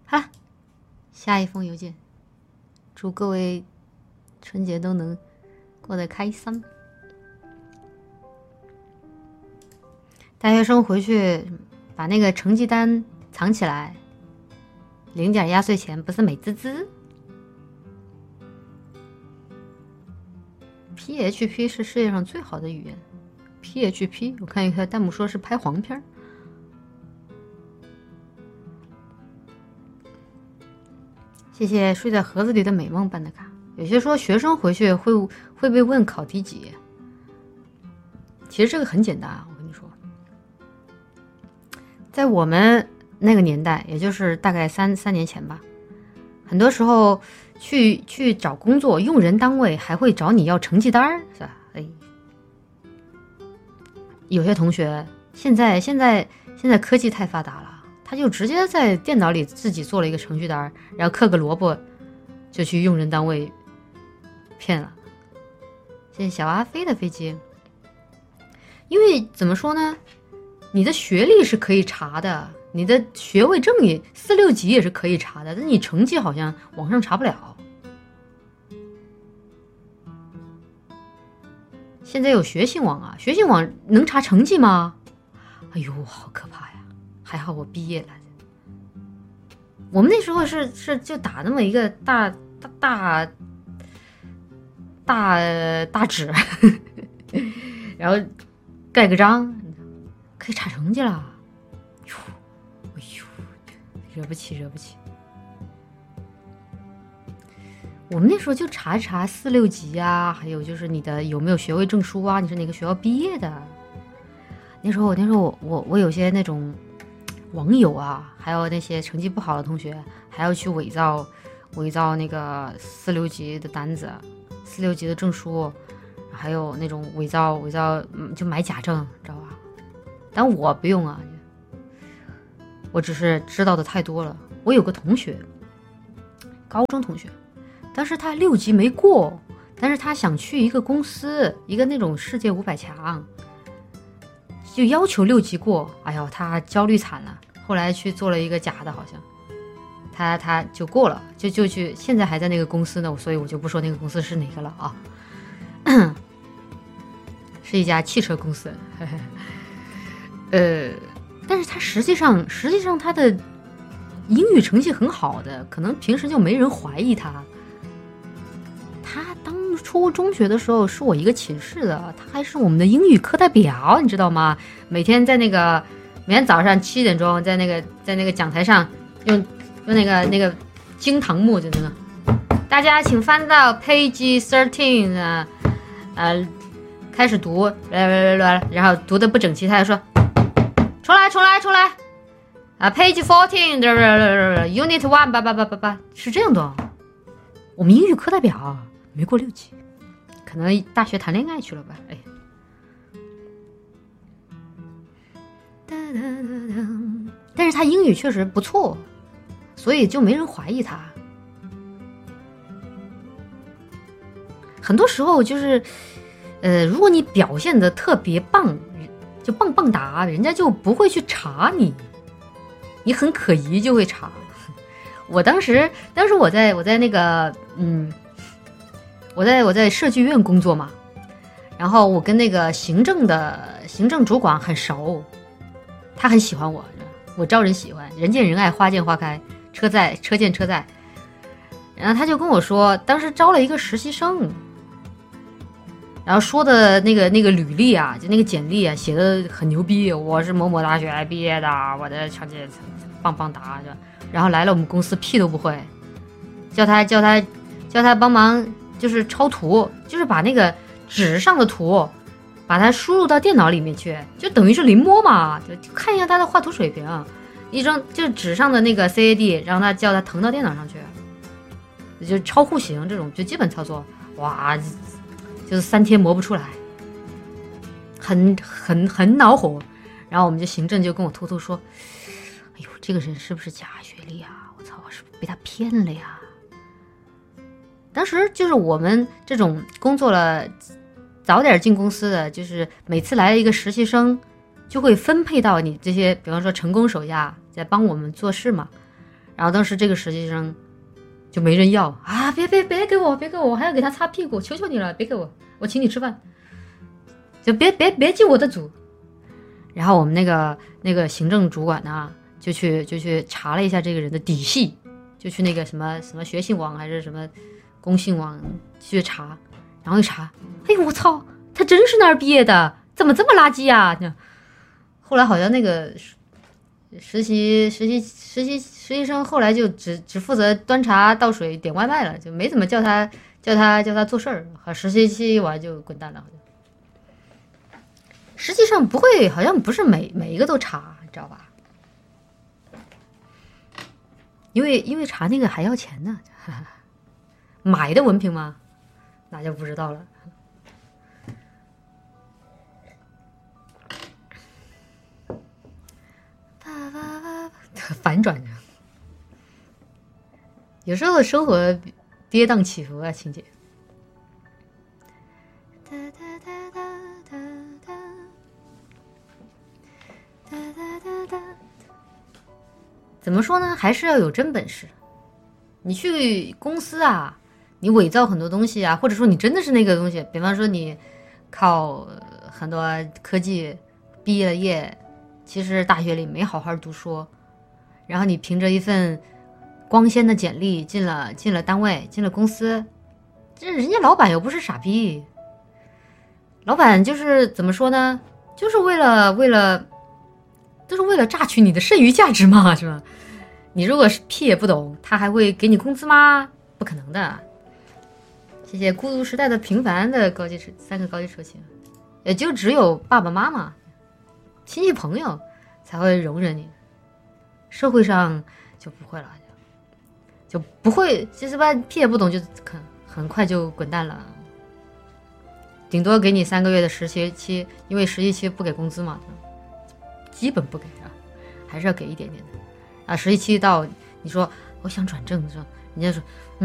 好了，下一封邮件，祝各位春节都能过得开心。大学生回去把那个成绩单藏起来，领点压岁钱，不是美滋滋。PHP 是世界上最好的语言。PHP， 我看一看弹幕说是拍黄片。谢谢睡在盒子里的美梦办的卡。有些说学生回去会被问考第几，其实这个很简单啊，我跟你说，在我们那个年代，也就是大概三年前吧，很多时候去找工作，用人单位还会找你要成绩单，是吧？有些同学现在科技太发达了，他就直接在电脑里自己做了一个程序单，然后刻个萝卜就去用人单位骗了。谢谢小阿飞的飞机。因为怎么说呢，你的学历是可以查的，你的学位证也4、6级也是可以查的，但你成绩好像网上查不了。现在有学信网啊，学信网能查成绩吗？哎呦，好可怕呀！还好我毕业了。我们那时候是就打那么一个大纸，然后盖个章，可以查成绩了。哎呦，惹不起。我们那时候就查一查4、6级啊，还有就是你的有没有学位证书啊，你是哪个学校毕业的。那时候我有些那种网友啊，还有那些成绩不好的同学，还要去伪造那个4、6级的单子，4、6级的证书，还有那种伪造就买假证，知道吧？但我不用啊，我只是知道的太多了。我有个同学，高中同学，当时他6级没过，但是他想去一个公司，一个那种世界500强，就要求6级过。哎呦，他焦虑惨了，后来去做了一个假的，好像他就过了，就去，现在还在那个公司呢，所以我就不说那个公司是哪个了啊。是一家汽车公司。但是他实际上他的英语成绩很好的，可能平时就没人怀疑他。他当初中学的时候是我一个寝室的，他还是我们的英语课代表，你知道吗？每天早上7点钟在那个讲台上用那个惊堂木，就那个，大家请翻到 page 13开始读，然后读的不整齐，他就说重来page 14 unit 1是这样的。我们英语课代表没过6级，可能大学谈恋爱去了吧。但是他英语确实不错，所以就没人怀疑他。很多时候就是如果你表现得特别棒，就棒哒，人家就不会去查你，你很可疑就会查。当时我在那个我在设计院工作嘛，然后我跟那个行政主管很熟，他很喜欢我招人喜欢，人见人爱，花见花开，车见车载。然后他就跟我说，当时招了一个实习生，然后说的那个履历啊，就那个简历啊，写的很牛逼，我是某某大学毕业的，我的成绩棒哒，然后来了我们公司屁都不会，叫他帮忙，就是抄图，就是把那个纸上的图把它输入到电脑里面去，就等于是临摹嘛，就看一下他的画图水平，一张就是纸上的那个 CAD， 让他叫他腾到电脑上去，就超户型这种就基本操作，哇，就是3天磨不出来，很恼火。然后我们就行政就跟我偷偷说，哎呦，这个人是不是假学历啊？我操，是不是被他骗了呀？当时就是我们这种工作了早点进公司的，就是每次来了一个实习生，就会分配到你这些，比方说成功手下在帮我们做事嘛。 然后当时这个实习生就没人要啊，别给我，我还要给他擦屁股，求求你了，别给我请你吃饭，就别进我的组。然后我们那个行政主管呢，就去查了一下这个人的底细，就去那个什么学信网还是什么公信网去查，然后一查，哎呦我操，他真是那儿毕业的，怎么这么垃圾啊？后来好像那个实习生后来就只负责端茶倒水点外卖了，就没怎么叫他做事儿，和实习期完就滚蛋了。好像实际上不会，好像不是每一个都查，你知道吧？因为查那个还要钱呢，买的文凭吗？那就不知道了。反转着，有时候生活跌宕起伏啊，情节。怎么说呢？还是要有真本事。你去公司啊，你伪造很多东西啊，或者说你真的是那个东西，比方说你靠很多科技毕业了业，其实大学里没好好读书，然后你凭着一份光鲜的简历进了单位，进了公司，这人家老板又不是傻逼，老板就是怎么说呢？就是为了榨取你的剩余价值嘛，是吧？你如果是屁也不懂，他还会给你工资吗？不可能的。谢谢孤独时代的平凡的3个高级车型，也就只有爸爸妈妈、亲戚朋友才会容忍你，社会上就不会了，就不会，其实吧，屁也不懂就很快就滚蛋了。顶多给你3个月的实习期，因为实习期不给工资嘛，基本不给啊，还是要给一点点的啊。实习期到，你说我想转正，说人家说